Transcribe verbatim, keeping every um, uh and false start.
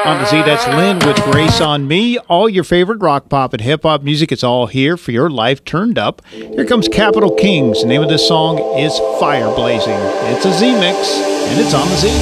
On the Z, that's Lynn with Grace on Me. All your favorite rock, pop, and hip-hop music, it's all here for your life turned up. Here comes Capital Kings. The name of this song is Fire Blazing. It's a Z mix, and it's on the Z.